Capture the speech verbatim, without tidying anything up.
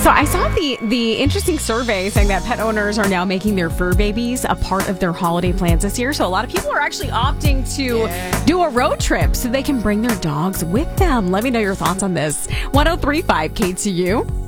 So I saw the the interesting survey saying that pet owners are now making their fur babies a part of their holiday plans this year. So a lot of people are actually opting to yeah. do a road trip so they can bring their dogs with them. Let me know your thoughts on this. one oh three point five K T U.